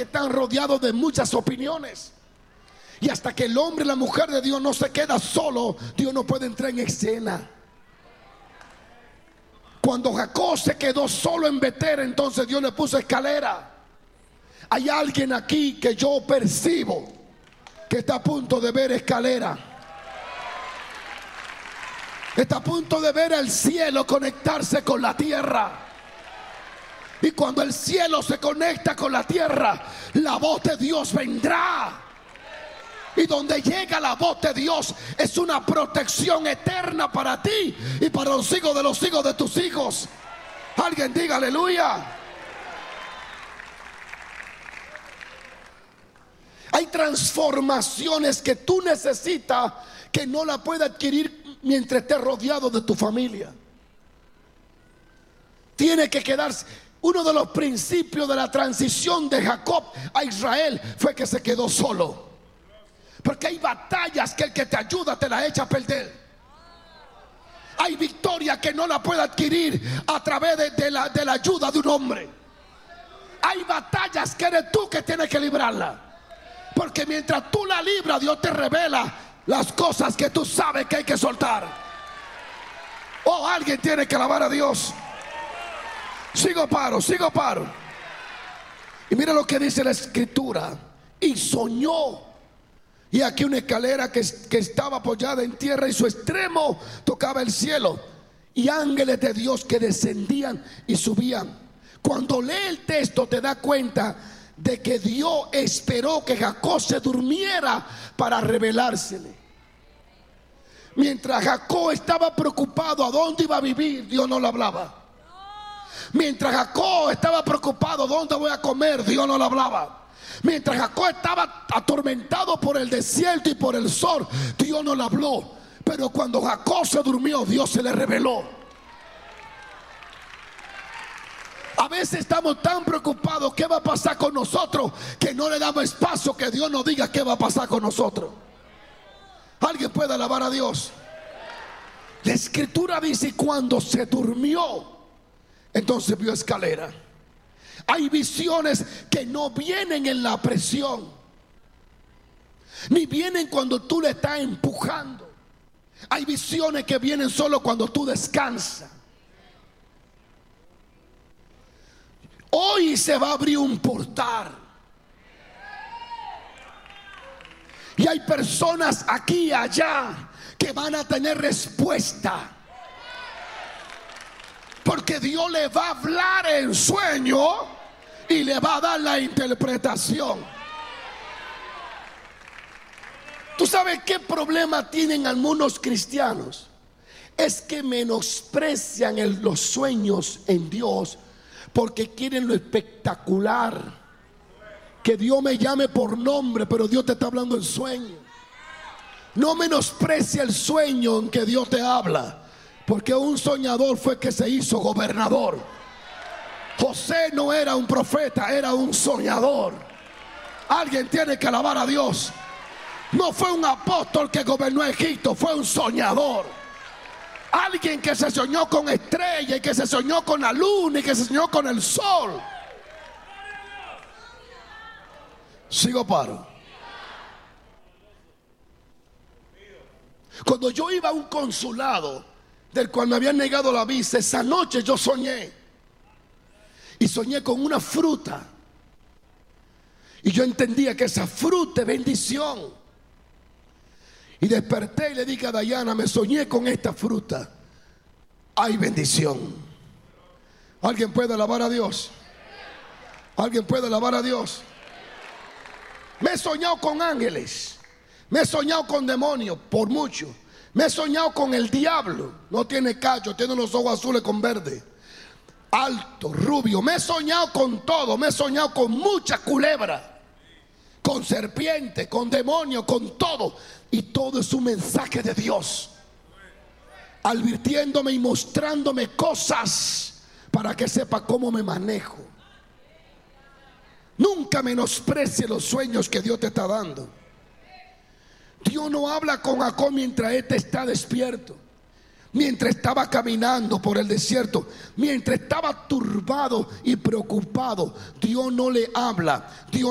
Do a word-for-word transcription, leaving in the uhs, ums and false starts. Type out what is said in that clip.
que están rodeados de muchas opiniones. Y hasta que el hombre y la mujer de Dios no se queda solo, Dios no puede entrar en escena. Cuando Jacob se quedó solo en Betel, entonces Dios le puso escalera. Hay alguien aquí que yo percibo que está a punto de ver escalera. Está a punto de ver el cielo conectarse con la tierra. Y cuando el cielo se conecta con la tierra, la voz de Dios vendrá. Y donde llega la voz de Dios es una protección eterna para ti y para los hijos de los hijos de tus hijos. Alguien diga aleluya. Hay transformaciones que tú necesitas que no la puedes adquirir mientras estés rodeado de tu familia. Tiene que quedarse. Uno de los principios de la transición de Jacob a Israel fue que se quedó solo. Porque hay batallas que el que te ayuda te la echa a perder. Hay victoria que no la puede adquirir a través de, de, la, de la ayuda de un hombre. Hay batallas que eres tú que tienes que librarla. Porque mientras tú la libras, Dios te revela las cosas que tú sabes que hay que soltar. Oh, alguien tiene que alabar a Dios. Sigo paro, sigo paro. Y mira lo que dice la escritura. Y soñó. Y aquí una escalera que, que estaba apoyada en tierra y su extremo tocaba el cielo. Y ángeles de Dios que descendían y subían. Cuando lee el texto te das cuenta de que Dios esperó que Jacob se durmiera para revelársele. Mientras Jacob estaba preocupado a dónde iba a vivir, Dios no le hablaba. Mientras Jacob estaba preocupado dónde voy a comer, Dios no le hablaba. Mientras Jacob estaba atormentado por el desierto y por el sol, Dios no le habló. Pero cuando Jacob se durmió, Dios se le reveló. A veces estamos tan preocupados qué va a pasar con nosotros, que no le damos espacio que Dios nos diga qué va a pasar con nosotros. ¿Alguien puede alabar a Dios? La escritura dice: cuando se durmió, entonces vio escalera. Hay visiones que no vienen en la presión, ni vienen cuando tú le estás empujando. Hay visiones que vienen solo cuando tú descansas. Hoy se va a abrir un portal. Y hay personas aquí y allá que van a tener respuesta. Porque Dios le va a hablar en sueño y le va a dar la interpretación. ¿Tú sabes qué problema tienen algunos cristianos? Es que menosprecian el, los sueños en Dios porque quieren lo espectacular. Que Dios me llame por nombre, pero Dios te está hablando en sueño. No menosprecia el sueño en que Dios te habla. Porque un soñador fue que se hizo gobernador. José no era un profeta, era un soñador. Alguien tiene que alabar a Dios. No fue un apóstol que gobernó Egipto, fue un soñador. Alguien que se soñó con estrellas y que se soñó con la luna y que se soñó con el sol. Sigo paro. Cuando yo iba a un consulado del cual me habían negado la visa, esa noche yo soñé. Y soñé con una fruta. Y yo entendía que esa fruta es bendición. Y desperté y le dije a Dayana: me soñé con esta fruta. Hay bendición. ¿Alguien puede alabar a Dios? ¿Alguien puede alabar a Dios? Me he soñado con ángeles. Me he soñado con demonios, por mucho. Me he soñado con el diablo. No tiene callo, tiene los ojos azules con verde. Alto, rubio. Me he soñado con todo. Me he soñado con mucha culebra, con serpiente, con demonio, con todo. Y todo es un mensaje de Dios, advirtiéndome y mostrándome cosas para que sepa cómo me manejo. Nunca menosprecie los sueños que Dios te está dando. Dios no habla con Jacob mientras éste está despierto, mientras estaba caminando por el desierto, mientras estaba turbado y preocupado. Dios no le habla. Dios